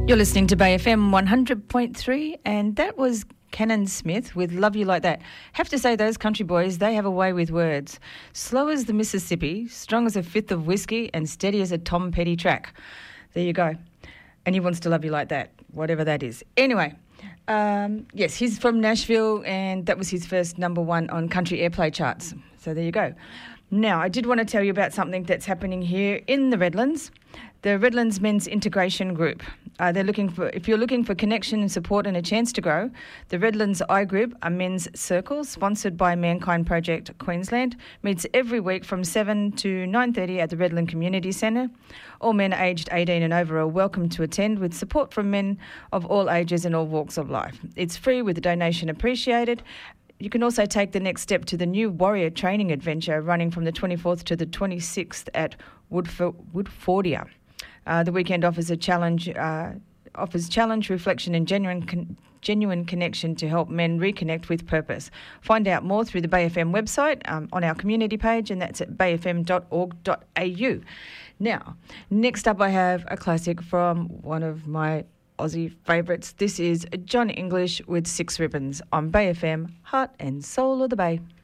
You're listening to Bay FM 100.3, and that was Cannon Smith with Love You Like That. Have to say, those country boys, they have a way with words. Slow as the Mississippi, strong as a fifth of whiskey, and steady as a Tom Petty track. There you go. And he wants to love you like that, whatever that is. Anyway, yes, he's from Nashville, and that was his first number one on country airplay charts. So there you go. Now, I did want to tell you about something that's happening here in the Redlands. The Redlands Men's Integration Group. If you're looking for connection and support and a chance to grow, the Redlands I Group, a men's circle sponsored by Mankind Project Queensland, meets every week from 7 to 9:30 at the Redland Community Centre. All men aged 18 and over are welcome to attend, with support from men of all ages and all walks of life. It's free, with a donation appreciated. You can also take the next step to the new Warrior Training Adventure, running from the 24th to the 26th at Woodfordia. The weekend offers challenge, reflection, and genuine connection to help men reconnect with purpose. Find out more through the Bay FM website on our community page, and that's at bayfm.org.au. Now, next up I have a classic from one of my Aussie favourites. This is John English with Six Ribbons on Bay FM, Heart and Soul of the Bay.